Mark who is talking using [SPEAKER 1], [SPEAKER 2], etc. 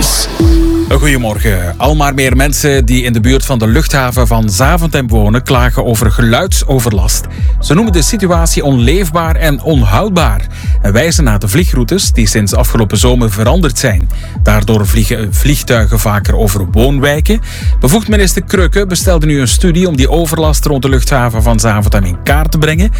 [SPEAKER 1] Nieuws.
[SPEAKER 2] Goedemorgen. Al maar meer mensen die in de buurt van de luchthaven van Zaventem wonen klagen over geluidsoverlast. Ze noemen de situatie onleefbaar en onhoudbaar en wijzen naar de vliegroutes die sinds afgelopen zomer veranderd zijn. Daardoor vliegen vliegtuigen vaker over woonwijken. Bevoegd minister Krökke bestelde nu een studie om die overlast rond de luchthaven van Zaventem in kaart te brengen.